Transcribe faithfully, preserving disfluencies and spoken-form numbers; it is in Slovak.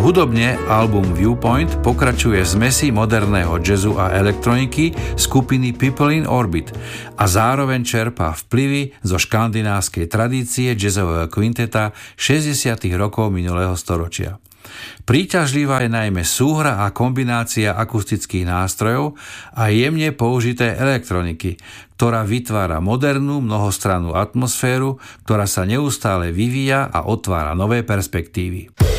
Hudobne album Viewpoint pokračuje v zmesi moderného jazzu a elektroniky skupiny People in Orbit a zároveň čerpá vplyvy zo škandinávskej tradície jazzového kvinteta šesťdesiatych rokov minulého storočia. Príťažlivá je najmä súhra a kombinácia akustických nástrojov a jemne použité elektroniky, ktorá vytvára modernú mnohostrannú atmosféru, ktorá sa neustále vyvíja a otvára nové perspektívy.